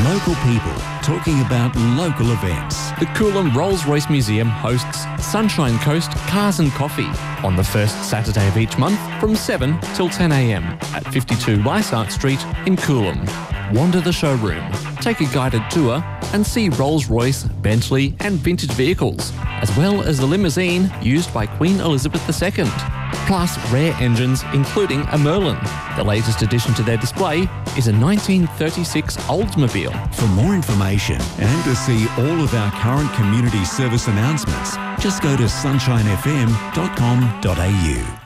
Local people talking about local events. The Coolum Rolls-Royce Museum hosts Sunshine Coast Cars and Coffee on the first Saturday of each month from 7 till 10 a.m. at 52 Lysart Street in Coolum. Wander the showroom, take a guided tour and see Rolls-Royce, Bentley and vintage vehicles, as well as the limousine used by Queen Elizabeth II, plus rare engines including a Merlin. The latest addition to their display is a 1936 Oldsmobile. For more information and to see all of our current community service announcements, just go to sunshinefm.com.au.